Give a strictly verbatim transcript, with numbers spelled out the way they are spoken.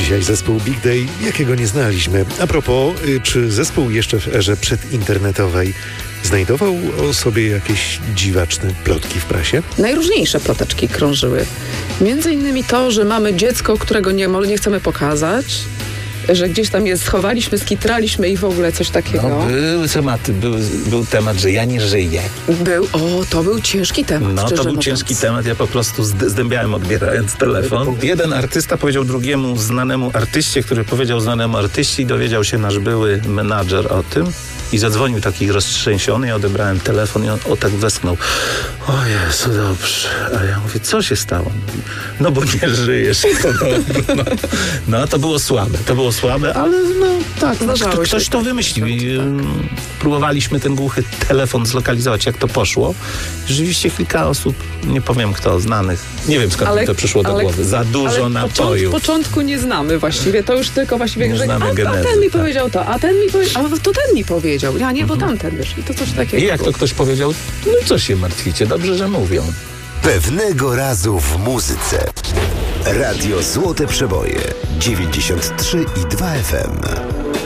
dzisiaj zespół Big Day, jakiego nie znaliśmy. A propos, czy zespół jeszcze w erze przedinternetowej znajdował o sobie jakieś dziwaczne plotki w prasie? Najróżniejsze ploteczki krążyły. Między innymi to, że mamy dziecko, którego nie, nie chcemy pokazać, że gdzieś tam je schowaliśmy, skitraliśmy i w ogóle coś takiego. No, były tematy, był, był temat, że ja nie żyję. Był, o, to był ciężki temat. No, to był mówiąc. ciężki temat, ja po prostu zdębiałem odbierając telefon. Jeden artysta powiedział drugiemu znanemu artyście, który powiedział znanemu artyście i dowiedział się nasz były menadżer o tym. I zadzwonił taki roztrzęsiony, ja odebrałem telefon i on o tak westchnął. O Jezu, dobrze. A ja mówię, co się stało? Mówi, no bo nie żyjesz. No, no to było słabe, to było słabe, ale no tak, kto, ktoś to wymyślił. I, próbowaliśmy ten głuchy telefon zlokalizować, jak to poszło. Rzeczywiście kilka osób, nie powiem kto, znanych, nie wiem skąd ale, mi to przyszło do ale, głowy. Za dużo ale napoju. W początku nie znamy właściwie, to już tylko właściwie, nie że znamy a, genezy, a ten mi tak. powiedział to, a ten mi powiedział, a to ten mi powiedział. Ja nie, bo mhm. tamten, wiesz, i to coś takiego. I jak to ktoś powiedział, no i co się martwicie, dobrze, że mówią. Pewnego razu w muzyce. Radio Złote Przeboje dziewięćdziesiąt trzy i dwa F M.